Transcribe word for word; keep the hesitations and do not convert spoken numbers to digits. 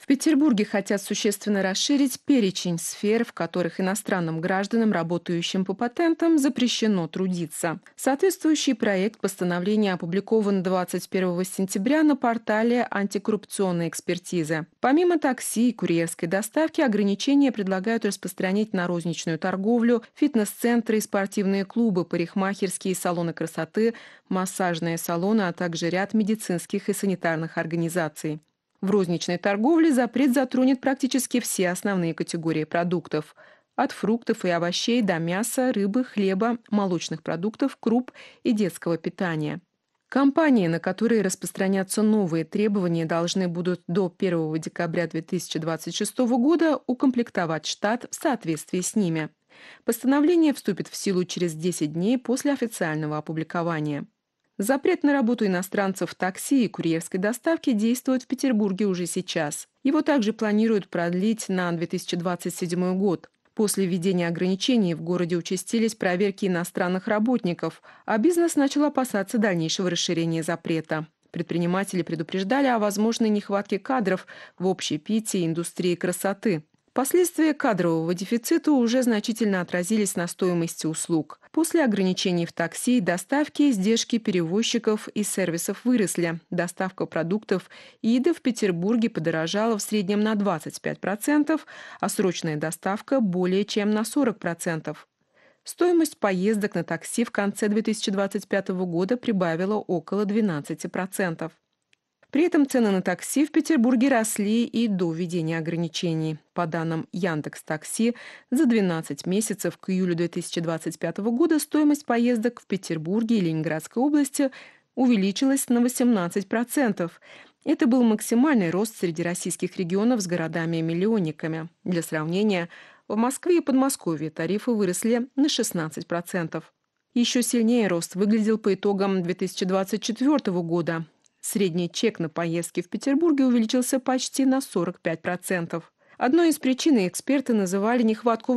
Петербурге хотят существенно расширить перечень сфер, в которых иностранным гражданам, работающим по патентам, запрещено трудиться. Соответствующий проект постановления опубликован двадцать первого сентября на портале антикоррупционной экспертизы. Помимо такси и курьерской доставки, ограничения предлагают распространить на розничную торговлю, фитнес-центры и спортивные клубы, парикмахерские салоны красоты, массажные салоны, а также ряд медицинских и санитарных организаций. В розничной торговле запрет затронет практически все основные категории продуктов. От фруктов и овощей до мяса, рыбы, хлеба, молочных продуктов, круп и детского питания. Компании, на которые распространятся новые требования, должны будут до первого декабря две тысячи двадцать шестого года укомплектовать штат в соответствии с ними. Постановление вступит в силу через десять дней после официального опубликования. Запрет на работу иностранцев в такси и курьерской доставке действует в Петербурге уже сейчас. Его также планируют продлить на две тысячи двадцать седьмой год. После введения ограничений в городе участились проверки иностранных работников, а бизнес начал опасаться дальнейшего расширения запрета. Предприниматели предупреждали о возможной нехватке кадров в общепите и индустрии красоты. Последствия кадрового дефицита уже значительно отразились на стоимости услуг. После ограничений в такси и доставке издержки перевозчиков и сервисов выросли. Доставка продуктов и еды в Петербурге подорожала в среднем на двадцать пять процентов, а срочная доставка более чем на сорок процентов. Стоимость поездок на такси в конце две тысячи двадцать пятого года прибавила около двенадцати процентов. При этом цены на такси в Петербурге росли и до введения ограничений. По данным Яндекс.Такси, за двенадцать месяцев к июлю две тысячи двадцать пятого года стоимость поездок в Петербурге и Ленинградской области увеличилась на восемнадцать процентов. Это был максимальный рост среди российских регионов с городами-миллионниками. Для сравнения, в Москве и Подмосковье тарифы выросли на шестнадцать процентов. Еще сильнее рост выглядел по итогам две тысячи двадцать четвёртого года. Средний чек на поездки в Петербурге увеличился почти на сорок пять процентов. Одной из причин эксперты называли нехватку